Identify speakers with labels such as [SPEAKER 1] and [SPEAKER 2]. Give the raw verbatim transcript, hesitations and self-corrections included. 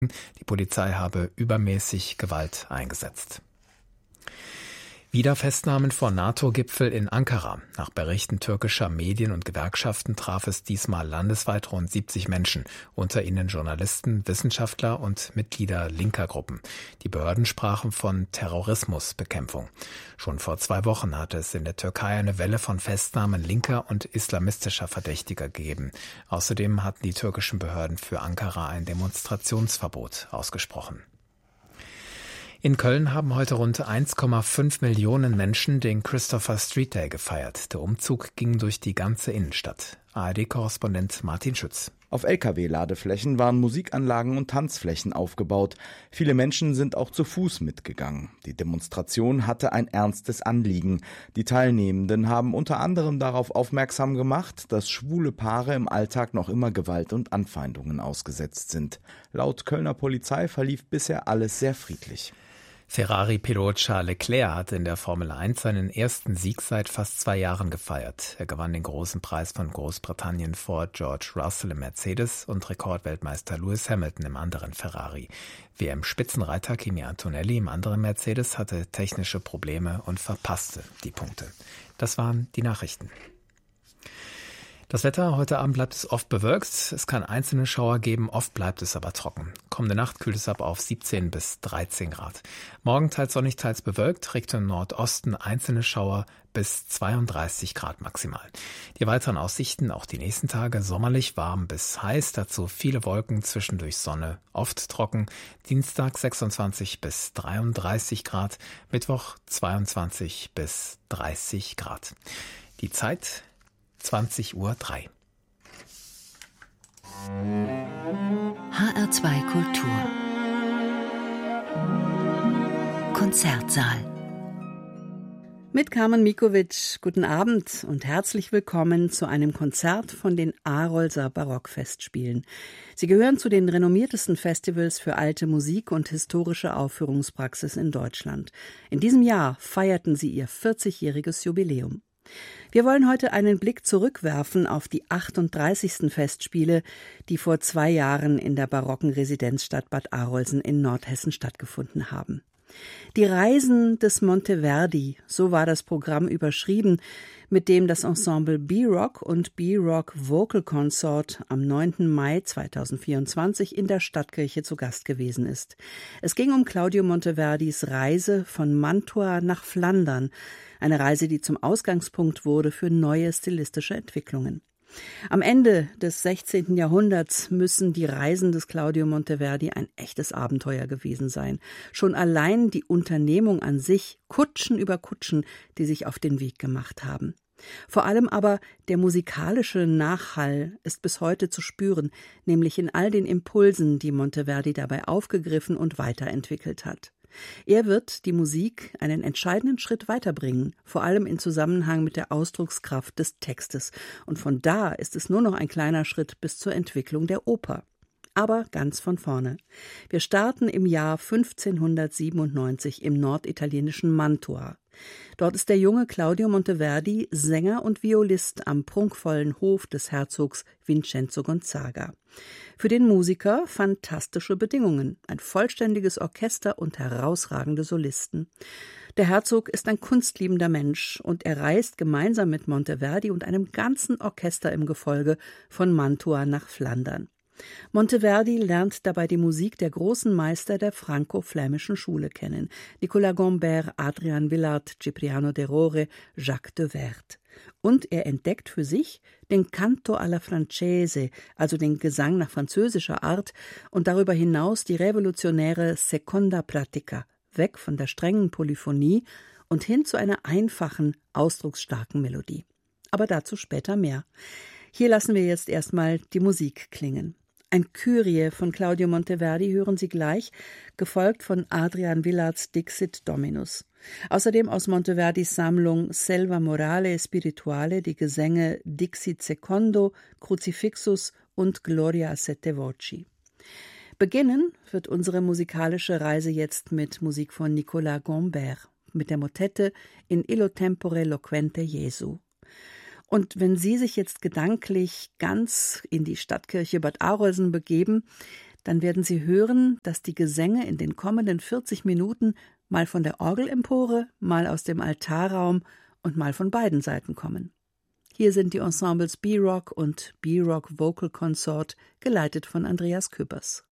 [SPEAKER 1] Die Polizei habe übermäßig Gewalt eingesetzt. Wieder Festnahmen vor NATO-Gipfel in Ankara. Nach Berichten türkischer Medien und Gewerkschaften traf es diesmal landesweit rund siebzig Menschen, unter ihnen Journalisten, Wissenschaftler und Mitglieder linker Gruppen. Die Behörden sprachen von Terrorismusbekämpfung. Schon vor zwei Wochen hatte es in der Türkei eine Welle von Festnahmen linker und islamistischer Verdächtiger gegeben. Außerdem hatten die türkischen Behörden für Ankara ein Demonstrationsverbot ausgesprochen. In Köln haben heute rund eins Komma fünf Millionen Menschen den Christopher Street Day gefeiert. Der Umzug ging durch die ganze Innenstadt. A R D-Korrespondent Martin Schütz.
[SPEAKER 2] Auf L K W-Ladeflächen waren Musikanlagen und Tanzflächen aufgebaut. Viele Menschen sind auch zu Fuß mitgegangen. Die Demonstration hatte ein ernstes Anliegen. Die Teilnehmenden haben unter anderem darauf aufmerksam gemacht, dass schwule Paare im Alltag noch immer Gewalt und Anfeindungen ausgesetzt sind. Laut Kölner Polizei verlief bisher alles sehr friedlich.
[SPEAKER 1] Ferrari-Pilot Charles Leclerc hat in der Formel eins seinen ersten Sieg seit fast zwei Jahren gefeiert. Er gewann den großen Preis von Großbritannien vor George Russell im Mercedes und Rekordweltmeister Lewis Hamilton im anderen Ferrari. W M-Spitzenreiter Kimi Antonelli im anderen Mercedes hatte technische Probleme und verpasste die Punkte. Das waren die Nachrichten. Das Wetter, heute Abend bleibt es oft bewölkt. Es kann einzelne Schauer geben, oft bleibt es aber trocken. Kommende Nacht kühlt es ab auf siebzehn bis dreizehn Grad. Morgen teils sonnig, teils bewölkt, Richtung Nordosten einzelne Schauer bis zweiunddreißig Grad maximal. Die weiteren Aussichten, auch die nächsten Tage, sommerlich warm bis heiß, dazu viele Wolken, zwischendurch Sonne, oft trocken. Dienstag sechsundzwanzig bis dreiunddreißig Grad, Mittwoch zweiundzwanzig bis dreißig Grad. Die Zeit zwanzig Uhr drei.
[SPEAKER 3] H R zwei Kultur Konzertsaal
[SPEAKER 4] mit Carmen Mikovic. Guten Abend und herzlich willkommen zu einem Konzert von den Arolser Barockfestspielen. Sie gehören zu den renommiertesten Festivals für alte Musik und historische Aufführungspraxis in Deutschland. In diesem Jahr feierten sie ihr vierzigjähriges Jubiläum. Wir wollen heute einen Blick zurückwerfen auf die achtunddreißigsten Festspiele, die vor zwei Jahren in der barocken Residenzstadt Bad Arolsen in Nordhessen stattgefunden haben. Die Reisen des Monteverdi, so war das Programm überschrieben, mit dem das Ensemble B-Rock und B-Rock Vocal Consort am neunten Mai zweitausendvierundzwanzig in der Stadtkirche zu Gast gewesen ist. Es ging um Claudio Monteverdis Reise von Mantua nach Flandern, eine Reise, die zum Ausgangspunkt wurde für neue stilistische Entwicklungen. Am Ende des sechzehnten Jahrhunderts müssen die Reisen des Claudio Monteverdi ein echtes Abenteuer gewesen sein. Schon allein die Unternehmung an sich, Kutschen über Kutschen, die sich auf den Weg gemacht haben. Vor allem aber der musikalische Nachhall ist bis heute zu spüren, nämlich in all den Impulsen, die Monteverdi dabei aufgegriffen und weiterentwickelt hat. Er wird die Musik einen entscheidenden Schritt weiterbringen, vor allem in Zusammenhang mit der Ausdruckskraft des Textes. Und von da ist es nur noch ein kleiner Schritt bis zur Entwicklung der Oper. Aber ganz von vorne. Wir starten im Jahr fünfzehnhundertsiebenundneunzig im norditalienischen Mantua. Dort ist der junge Claudio Monteverdi Sänger und Violist am prunkvollen Hof des Herzogs Vincenzo Gonzaga. Für den Musiker fantastische Bedingungen, ein vollständiges Orchester und herausragende Solisten. Der Herzog ist ein kunstliebender Mensch und er reist gemeinsam mit Monteverdi und einem ganzen Orchester im Gefolge von Mantua nach Flandern. Monteverdi lernt dabei die Musik der großen Meister der franco-flämischen Schule kennen: Nicolas Gombert, Adrian Villard, Cipriano de Rore, Jacques de Werd. Und er entdeckt für sich den Canto alla Francese, also den Gesang nach französischer Art, und darüber hinaus die revolutionäre Seconda Pratica, weg von der strengen Polyphonie und hin zu einer einfachen, ausdrucksstarken Melodie. Aber dazu später mehr. Hier lassen wir jetzt erstmal die Musik klingen. Ein Kyrie von Claudio Monteverdi hören Sie gleich, gefolgt von Adrian Villards Dixit Dominus. Außerdem aus Monteverdis Sammlung Selva Morale e Spirituale die Gesänge Dixit Secondo, Crucifixus und Gloria a sette voci. Beginnen wird unsere musikalische Reise jetzt mit Musik von Nicolas Gombert, mit der Motette In illo tempore loquente Jesu. Und wenn Sie sich jetzt gedanklich ganz in die Stadtkirche Bad Arolsen begeben, dann werden Sie hören, dass die Gesänge in den kommenden vierzig Minuten mal von der Orgelempore, mal aus dem Altarraum und mal von beiden Seiten kommen. Hier sind die Ensembles B-Rock und B-Rock Vocal Consort, geleitet von Andreas Küppers.